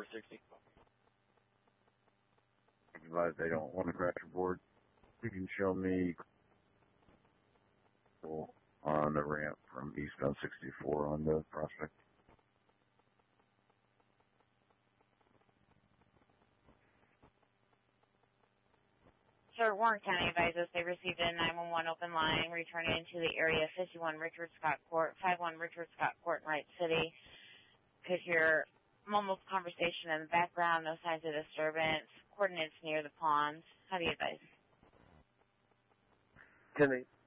460. Advise they don't want to crash your board. You can show me on the ramp from eastbound 64 on the Prospect. Sir, Warren County advises they received a 911 open line returning to the area 51 Richard Scott Court, 51 Richard Scott Court in Wright City. Could hear mumbled conversation in the background, no signs of disturbance, coordinates near the ponds. How do you advise? 10-8.